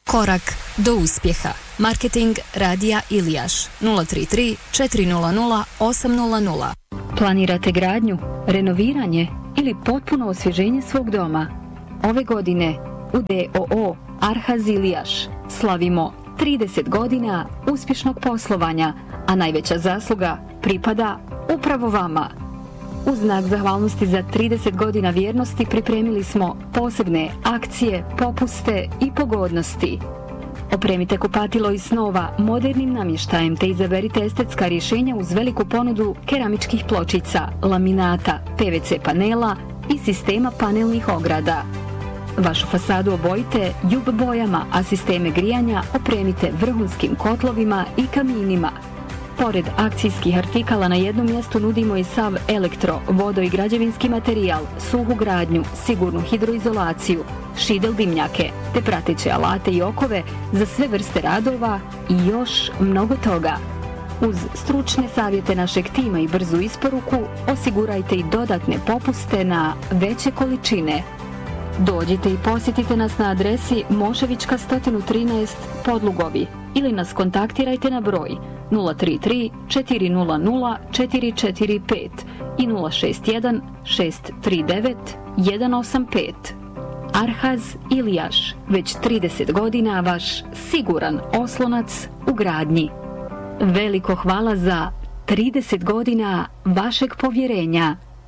Korak do uspjeha. Marketing Radija Ilijaš 033 400 800. Planirate gradnju, renoviranje ili potpuno osvježenje svog doma? Ove godine u DOO Arhaz Ilijaš slavimo 30 godina uspješnog poslovanja, a najveća zasluga pripada upravo vama. U znak zahvalnosti za 30 godina vjernosti pripremili smo posebne akcije, popuste i pogodnosti. Opremite kupatilo iz snova modernim namještajem te izaberite estetska rješenja uz veliku ponudu keramičkih pločica, laminata, PVC panela i sistema panelnih ograda. Vašu fasadu obojite JUB bojama, a sisteme grijanja opremite vrhunskim kotlovima i kaminima. Pored akcijskih artikala na jednom mjestu nudimo i sav elektro, vodo i građevinski materijal, suhu gradnju, sigurnu hidroizolaciju, šidel dimnjake, te prateće alate i okove za sve vrste radova i još mnogo toga. Uz stručne savjete našeg tima i brzu isporuku osigurajte i dodatne popuste na veće količine. Dođite i posjetite nas na adresi Moševićka 113 Podlugovi ili nas kontaktirajte na broj 033 400 445 i 061 639 185. Arhaz Ilijaš, već 30 godina vaš siguran oslonac u gradnji. Veliko hvala za 30 godina vašeg povjerenja.